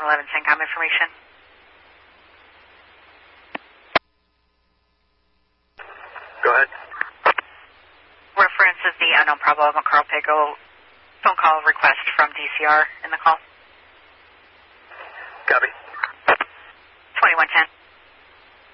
11 CENTCOM information. Go ahead. Reference is the unknown Bravo Carl Pago phone call request from DCR in the call.